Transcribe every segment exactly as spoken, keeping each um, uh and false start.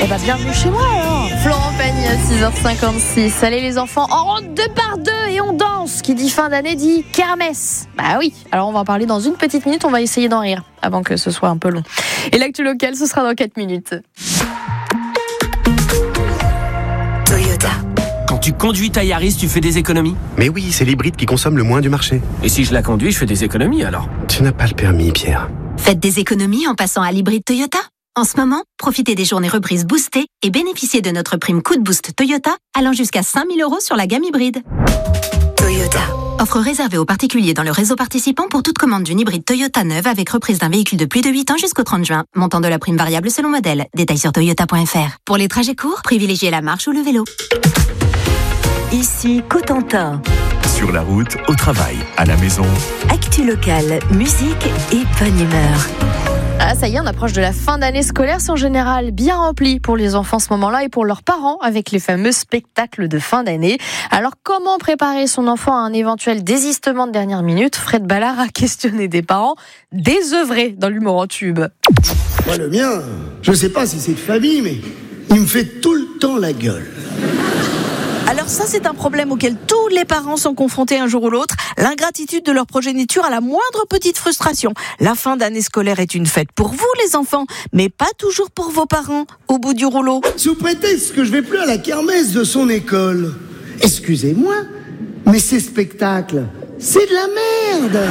Eh bah bienvenue chez moi alors. Florent Pagny à six heures cinquante-six. Allez les enfants, on rentre deux par deux et on danse. Qui dit fin d'année dit kermesse. Bah oui, alors on va en parler dans une petite minute, on va essayer d'en rire avant que ce soit un peu long. Et l'actu local, ce sera dans quatre minutes. Toyota. Quand tu conduis ta Yaris, tu fais des économies ? Mais oui, c'est l'hybride qui consomme le moins du marché. Et si je la conduis, je fais des économies alors ? Tu n'as pas le permis, Pierre. Faites des économies en passant à l'hybride Toyota. En ce moment, profitez des journées reprises boostées et bénéficiez de notre prime coup de boost Toyota allant jusqu'à cinq mille euros sur la gamme hybride. Toyota. Offre réservée aux particuliers dans le réseau participant pour toute commande d'une hybride Toyota neuve avec reprise d'un véhicule de plus de huit ans jusqu'au trente juin. Montant de la prime variable selon modèle. Détails sur toyota point f r. Pour les trajets courts, privilégiez la marche ou le vélo. Ici Cotentin. Sur la route, au travail, à la maison. Actu locale, musique et bonne humeur. Ah ça y est, on approche de la fin d'année scolaire, c'est en général bien rempli pour les enfants ce moment-là et pour leurs parents avec les fameux spectacles de fin d'année. Alors comment préparer son enfant à un éventuel désistement de dernière minute ? Fred Ballard a questionné des parents désœuvrés dans l'humour en tube. Moi le mien, je sais pas si c'est de famille, mais il me fait tout le temps la gueule. Alors ça, c'est un problème auquel tous les parents sont confrontés un jour ou l'autre. L'ingratitude de leur progéniture à la moindre petite frustration. La fin d'année scolaire est une fête pour vous, les enfants, mais pas toujours pour vos parents, au bout du rouleau. Sous prétexte que je vais plus à la kermesse de son école. Excusez-moi, mais ces spectacles, c'est de la merde.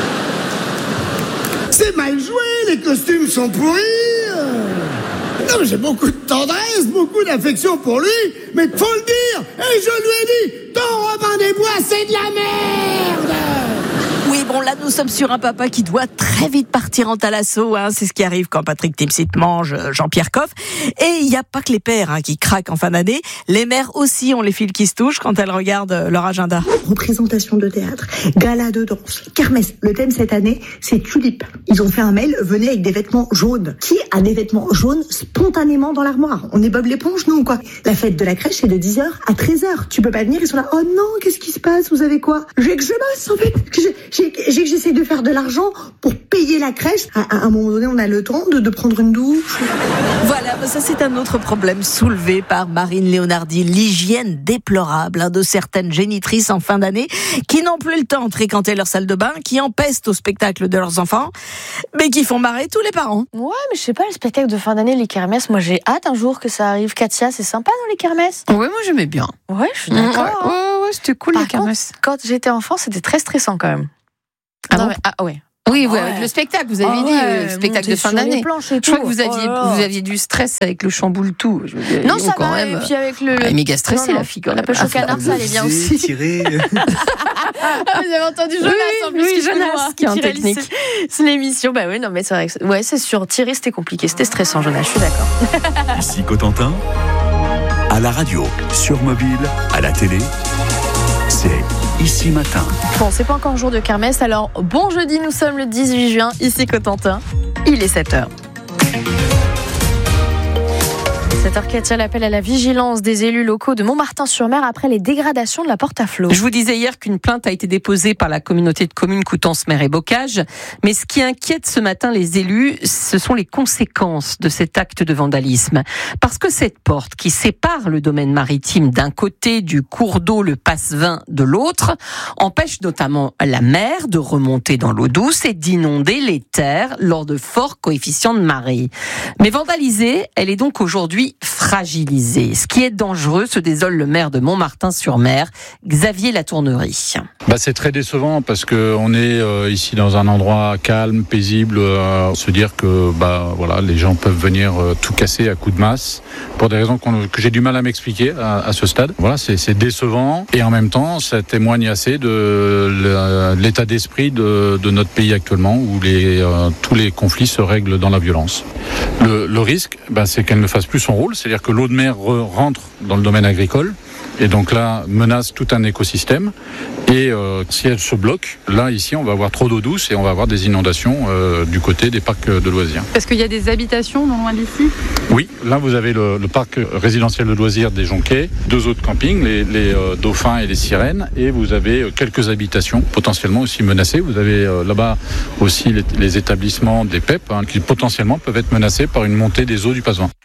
C'est mal joué, les costumes sont pourris. Non, mais j'ai beaucoup de tendresse, beaucoup d'affection pour lui, mais faut le dire, et je lui ai dit, ton Robin des Bois, c'est de la merde. Oui, bon, là, nous sommes sur un papa qui doit très vite partir en talasso, hein. C'est ce qui arrive quand Patrick Timsit mange Jean-Pierre Coff. Et il n'y a pas que les pères hein, qui craquent en fin d'année. Les mères aussi ont les fils qui se touchent quand elles regardent leur agenda. Représentation de théâtre, gala de danse, kermesse. Le thème cette année, c'est tulipe. Ils ont fait un mail, venez avec des vêtements jaunes. Qui a des vêtements jaunes spontanément dans l'armoire ? On est Bob l'éponge, nous, ou quoi ? La fête de la crèche, c'est de dix heures à treize heures. Tu peux pas venir, ils sont là, oh non, qu'est-ce qui se passe ? Vous avez quoi ? J'ai que je bosse, en fait. J'ai, j'ai, j'ai que j'essaie de faire de l'argent pour payer la crèche. À, à un moment donné, on a le temps de, de prendre une douche. Voilà, ça c'est un autre problème soulevé par Marine Léonardi, l'hygiène déplorable hein, de certaines génitrices en fin d'année qui n'ont plus le temps de fréquenter leur salle de bain, qui empestent au spectacle de leurs enfants, mais qui font marrer tous les parents. Ouais, mais je sais pas, le spectacle de fin d'année, les kermesses, moi j'ai hâte un jour que ça arrive. Katia, c'est sympa dans les kermesses ? Ouais, moi j'aimais bien. Ouais, je suis d'accord. Ouais, ouais, ouais, c'était cool. Par les kermesses. contre, quand j'étais enfant, c'était très stressant quand même. Ah non, bon mais, ah ouais. Oui, Ah oui, ouais. avec le spectacle, vous avez Ah dit, ouais, le spectacle de monter fin sur les d'année. planches et Je crois que tout. vous aviez, Oh là là. vous aviez du stress avec le chamboule tout. Je veux dire, Non, ils ça ont quand va, même. et puis avec le... Elle est méga stressée, Non, non. la fille, quand La même. pêche au canard, ça allait bien aussi. Tirer. Ah, vous avez entendu Jonas Oui, en plus, oui, qui Jonas, moi, qui est en qui réalise technique. ce- C'est l'émission, bah oui, non mais c'est vrai que... Ouais, c'est sûr, tirer c'était compliqué, c'était stressant Jonas, je suis d'accord. Ici Cotentin, à la radio, sur mobile, à la télé, c'est Ici Matin. Bon, c'est pas encore jour de kermesse, alors bon jeudi, nous sommes le dix-huit juin, ici Cotentin, il est sept heures. sept heures, Katia, l'appel à la vigilance des élus locaux de Montmartin-sur-Mer après les dégradations de la porte à flot. Je vous disais hier qu'une plainte a été déposée par la communauté de communes Coutances-Mer et Bocage. Mais ce qui inquiète ce matin les élus, ce sont les conséquences de cet acte de vandalisme. Parce que cette porte qui sépare le domaine maritime d'un côté du cours d'eau, le Passe-Vin, de l'autre, empêche notamment la mer de remonter dans l'eau douce et d'inonder les terres lors de forts coefficients de marée. Mais vandalisée, elle est donc aujourd'hui fragilisée. Ce qui est dangereux, se désole le maire de Montmartin-sur-Mer, Xavier Latournerie. Bah, c'est très décevant parce que on est euh, ici dans un endroit calme, paisible. Euh, se dire que bah voilà, les gens peuvent venir euh, tout casser à coups de masse pour des raisons qu'on, que j'ai du mal à m'expliquer à, à ce stade. Voilà, c'est, c'est décevant et en même temps, ça témoigne assez de le, l'état d'esprit de, de notre pays actuellement, où les euh, tous les conflits se règlent dans la violence. Le, le risque, bah, c'est qu'elle ne fasse plus son rôle, c'est-à-dire que l'eau de mer re- rentre dans le domaine agricole. Et donc là, menace tout un écosystème. Et euh, si elle se bloque, là, ici, on va avoir trop d'eau douce et on va avoir des inondations euh, du côté des parcs de loisirs. Est-ce qu'il y a des habitations non loin d'ici ? Oui, là, vous avez le, le parc résidentiel de loisirs des Jonquets, deux autres campings, les, les euh, Dauphins et les Sirènes, et vous avez quelques habitations potentiellement aussi menacées. Vous avez euh, là-bas aussi les, les établissements des P E P, hein, qui potentiellement peuvent être menacés par une montée des eaux du Passe-Vin.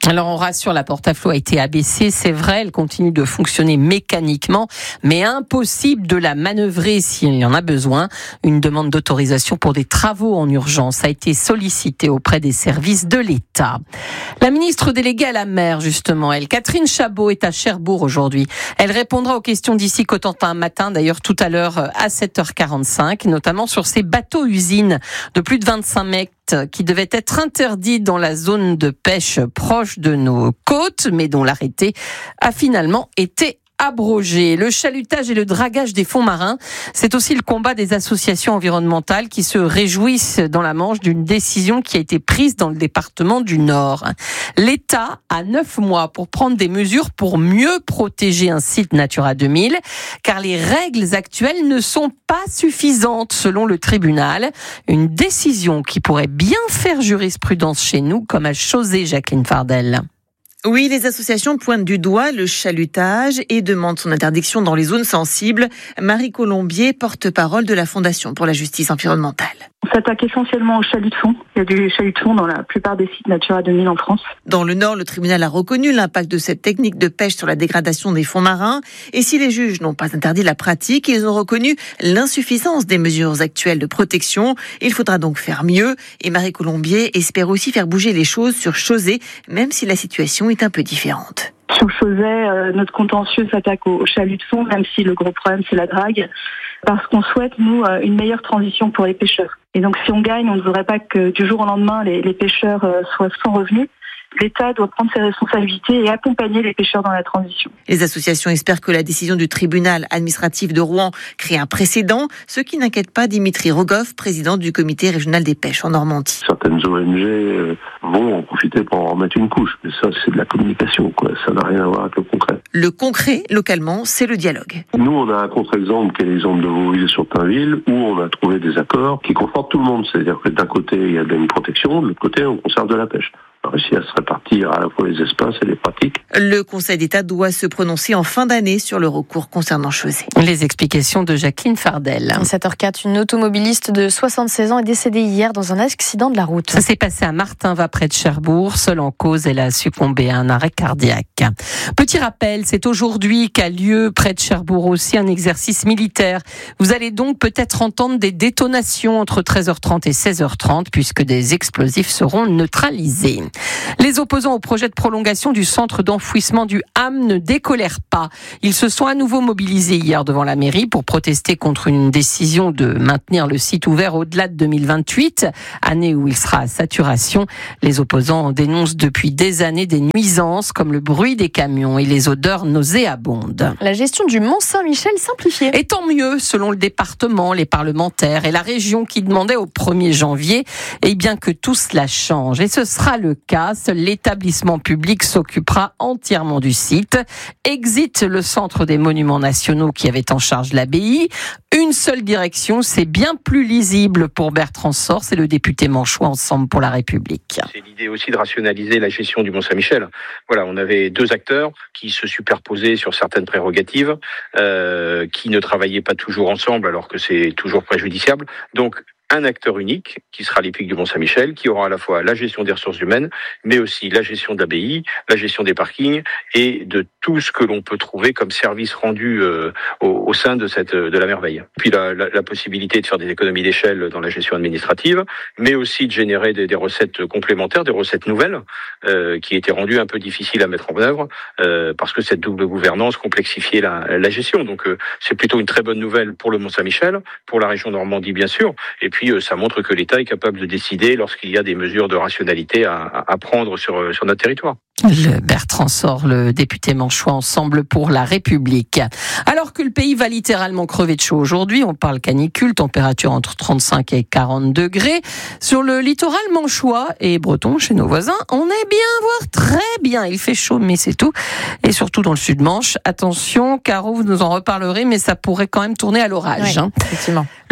Alors on rassure, la porte à flot a été abaissée, c'est vrai, elle continue de fonctionner mécaniquement, mais impossible de la manœuvrer s'il y en a besoin. Une demande d'autorisation pour des travaux en urgence a été sollicitée auprès des services de l'État. La ministre déléguée à la mer, justement, elle, Catherine Chabot, est à Cherbourg aujourd'hui. Elle répondra aux questions d'ici Cotentin matin, d'ailleurs tout à l'heure à sept heures quarante-cinq, notamment sur ces bateaux-usines de plus de vingt-cinq mètres qui devaient être interdits dans la zone de pêche proche de nos côtes, mais dont l'arrêté a finalement été abrogé. Le chalutage et le dragage des fonds marins, c'est aussi le combat des associations environnementales qui se réjouissent dans la Manche d'une décision qui a été prise dans le département du Nord. L'État a neuf mois pour prendre des mesures pour mieux protéger un site Natura deux mille, car les règles actuelles ne sont pas suffisantes selon le tribunal. Une décision qui pourrait bien faire jurisprudence chez nous, comme a chosé Jacqueline Fardel. Oui, les associations pointent du doigt le chalutage et demandent son interdiction dans les zones sensibles. Marie Colombier, porte-parole de la Fondation pour la justice environnementale. On s'attaque essentiellement au chalut de fond. Il y a du chalut de fond dans la plupart des sites Natura deux mille en France. Dans le Nord, le tribunal a reconnu l'impact de cette technique de pêche sur la dégradation des fonds marins. Et si les juges n'ont pas interdit la pratique, ils ont reconnu l'insuffisance des mesures actuelles de protection. Il faudra donc faire mieux. Et Marie Colombier espère aussi faire bouger les choses sur Chausey, même si la situation est un peu différente. Sur Chausey, euh, notre contentieux s'attaque au, au chalut de fond, même si le gros problème c'est la drague, parce qu'on souhaite, nous, euh, une meilleure transition pour les pêcheurs. Et donc si on gagne, on ne voudrait pas que du jour au lendemain, les, les pêcheurs euh, soient sans revenus. L'État doit prendre ses responsabilités et accompagner les pêcheurs dans la transition. Les associations espèrent que la décision du tribunal administratif de Rouen crée un précédent, ce qui n'inquiète pas Dimitri Rogoff, président du comité régional des pêches en Normandie. Certaines O N G vont en profiter pour en remettre une couche, mais ça c'est de la communication, quoi. Ça n'a rien à voir avec le concret. Le concret, localement, c'est le dialogue. Nous, on a un contre-exemple qui est l'exemple de Vauville-sur-Tainville, où on a trouvé des accords qui confortent tout le monde. C'est-à-dire que d'un côté, il y a une protection, de l'autre côté, on conserve de la pêche. On a réussi à se répartir à la fois les espaces et les pratiques. Le Conseil d'État doit se prononcer en fin d'année sur le recours concernant Chausey. Les explications de Jacqueline Fardel. À sept heures quatre, une automobiliste de soixante-seize ans est décédée hier dans un accident de la route. Ça s'est passé à Martinvat près de Cherbourg. Seule en cause, elle a succombé à un arrêt cardiaque. Petit rappel, c'est aujourd'hui qu'a lieu près de Cherbourg aussi un exercice militaire. Vous allez donc peut-être entendre des détonations entre treize heures trente et seize heures trente puisque des explosifs seront neutralisés. Les opposants au projet de prolongation du centre d'enfouissement du Ham ne décolèrent pas. Ils se sont à nouveau mobilisés hier devant la mairie pour protester contre une décision de maintenir le site ouvert au-delà de deux mille vingt-huit, année où il sera à saturation. Les opposants dénoncent depuis des années des nuisances comme le bruit des camions et les odeurs nauséabondes. La gestion du Mont-Saint-Michel simplifiée. Et tant mieux, selon le département, les parlementaires et la région qui demandaient au premier janvier, eh bien que tout cela change. Et ce sera le cas. Seul l'établissement public s'occupera entièrement du site. Exit le centre des monuments nationaux qui avait en charge l'abbaye. Une seule direction, c'est bien plus lisible pour Bertrand Sors, c'est le député manchois Ensemble pour la République. C'est l'idée aussi de rationaliser la gestion du Mont-Saint-Michel. Voilà, on avait deux acteurs qui se superposaient sur certaines prérogatives, euh, qui ne travaillaient pas toujours ensemble alors que c'est toujours préjudiciable. Donc, un acteur unique, qui sera l'Épic du Mont-Saint-Michel, qui aura à la fois la gestion des ressources humaines, mais aussi la gestion de l'abbaye, la gestion des parkings et de tout ce que l'on peut trouver comme service rendu euh, au, au sein de cette de la merveille. Puis la, la, la possibilité de faire des économies d'échelle dans la gestion administrative, mais aussi de générer des, des recettes complémentaires, des recettes nouvelles, euh, qui étaient rendues un peu difficiles à mettre en œuvre, euh, parce que cette double gouvernance complexifiait la, la gestion. Donc euh, c'est plutôt une très bonne nouvelle pour le Mont-Saint-Michel, pour la région Normandie bien sûr, et puis Puis, ça montre que l'État est capable de décider lorsqu'il y a des mesures de rationalité à, à prendre sur, sur notre territoire. Le Bertrand Sors, le député manchois Ensemble pour la République. Alors que le pays va littéralement crever de chaud aujourd'hui, on parle canicule, température entre trente-cinq et quarante degrés. Sur le littoral manchois et breton, chez nos voisins, on est bien, voire très bien. Il fait chaud, mais c'est tout. Et surtout dans le sud-Manche. Attention, Caro, vous nous en reparlerez, mais ça pourrait quand même tourner à l'orage. Oui, hein. Effectivement. Le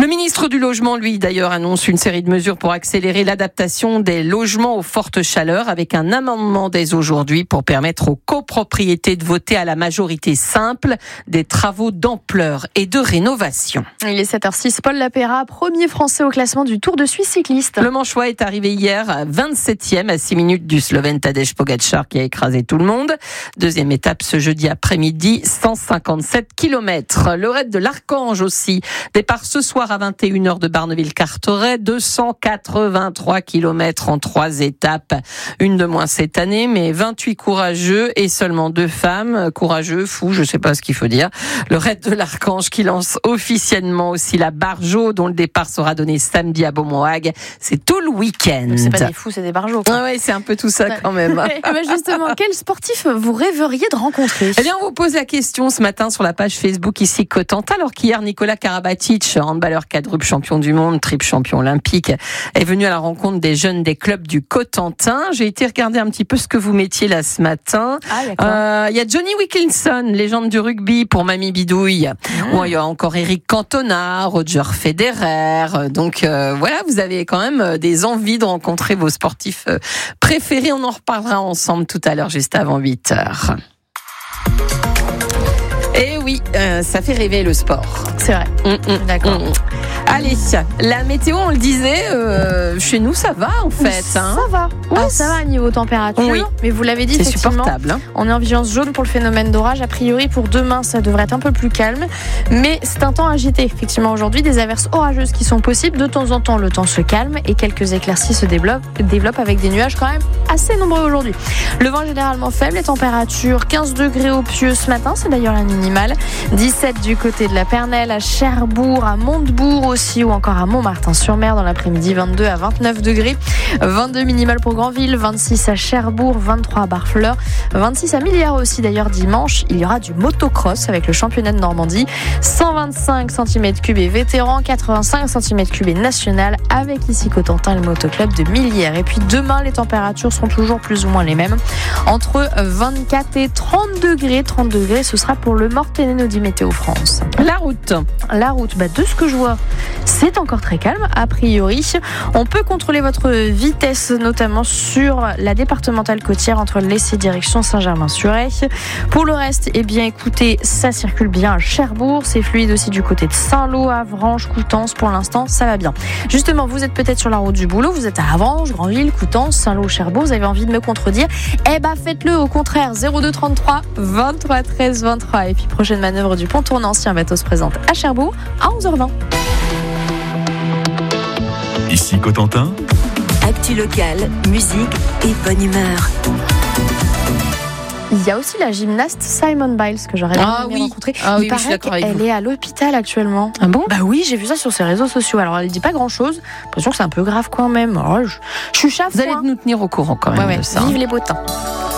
Le ministre du Logement, lui, d'ailleurs, annonce une série de mesures pour accélérer l'adaptation des logements aux fortes chaleurs avec un amendement dès aujourd'hui pour permettre aux copropriétés de voter à la majorité simple des travaux d'ampleur et de rénovation. Il est sept heures six, Paul Lapéra, premier Français au classement du Tour de Suisse cycliste. Le Manchois est arrivé hier vingt-septième à six minutes du Slovène Tadej Pogačar qui a écrasé tout le monde. Deuxième étape ce jeudi après-midi, cent cinquante-sept kilomètres. Le raid de l'Archange aussi. Départ ce soir à vingt et une heures de Barneville-Carteret, deux cent quatre-vingt-trois kilomètres en trois étapes. Une de moins cette année, mais vingt-huit courageux et seulement deux femmes. Courageux, fous, je sais pas ce qu'il faut dire. Le raid de l'Archange qui lance officiellement aussi la Barjo, dont le départ sera donné samedi à Beaumont-Hague. C'est tout le week-end. C'est pas des fous, c'est des barjots. Ah ouais, c'est un peu tout ça quand même. Mais justement, quel sportif vous rêveriez de rencontrer? Eh bien, on vous pose la question ce matin sur la page Facebook ici Cotentin, alors qu'hier Nicolas Karabatic, handballeur quadruple champion du monde, triple champion olympique, est venu à la rencontre des jeunes des clubs du Cotentin. J'ai été regarder un petit peu ce que vous mettiez là ce matin. Ah, euh, il y a Johnny Wilkinson, légende du rugby pour Mamie Bidouille. Mmh. Ou il y a encore Eric Cantona, Roger Federer. Donc euh, voilà, vous avez quand même des envies de rencontrer vos sportifs euh, préférés. On en reparlera ensemble tout à l'heure, juste avant huit heures. Et oui, euh, ça fait rêver le sport. C'est vrai. Mmh, mmh, D'accord. Mmh. Allez, la météo, on le disait, euh, chez nous ça va en fait. Ça hein. va. Ouais, Alors, ça va à niveau température. Oui. Mais vous l'avez dit, c'est effectivement, supportable. Hein. on est en vigilance jaune pour le phénomène d'orage. A priori, pour demain, ça devrait être un peu plus calme. Mais c'est un temps agité, effectivement, aujourd'hui. Des averses orageuses qui sont possibles. De temps en temps, le temps se calme et quelques éclaircies se développent, développent avec des nuages quand même assez nombreux aujourd'hui. Le vent est généralement faible. Les températures, quinze degrés au Pieux ce matin. C'est d'ailleurs la minimale. dix-sept du côté de la Pernelle, à Cherbourg, à Montebourg aussi, ou encore à Montmartin-sur-Mer dans l'après-midi, vingt-deux à vingt-neuf degrés. vingt-deux minimales pour Granville, vingt-six à Cherbourg, vingt-trois à Barfleur, vingt-six à Milliard aussi. D'ailleurs, dimanche, il y aura du motocross avec le championnat de Normandie. cent vingt-cinq centimètres cubes et vétéran, quatre-vingt-cinq centimètres cubes et national avec ici Cotentin, le motoclub de Millière. Et puis demain, les températures seront toujours plus ou moins les mêmes. Entre vingt-quatre et trente degrés. trente degrés, ce sera pour le Mortaine, nous dit Météo France. La route. La route, bah, de ce que je vois, c'est encore très calme, a priori. On peut contrôler votre vitesse, notamment sur la départementale côtière entre l'Essé direction Saint-Germain-sur-Aie. Pour le reste, eh bien, écoutez, ça circule bien à Cherbourg. C'est fluide aussi du côté de Saint-Lô, Avranches, Coutances. Pour l'instant, ça va bien. Justement, vous êtes peut-être sur la route du boulot. Vous êtes à Avranches, Granville, Coutances, Saint-Lô, Cherbourg. Vous avez envie de me contredire? Eh ben, faites-le au contraire. zéro deux trente-trois vingt-trois treize vingt-trois. Et puis, prochaine manœuvre du pont tournant, si un bateau se présente à Cherbourg à onze heures vingt. Ici Cotentin. Actu locale, musique et bonne humeur. Il y a aussi la gymnaste Simone Biles que j'aurais bien ah aimé oui. rencontrer. Ah il oui, paraît je suis d'accord avec qu'elle vous. est à l'hôpital actuellement. Ah bon? Bah oui, j'ai vu ça sur ses réseaux sociaux. Alors elle dit pas grand chose. J'ai l'impression que c'est un peu grave quand même. Oh, je, je suis chafouin. Vous allez nous tenir au courant quand même ouais, ouais. de ça. Vive les beaux temps.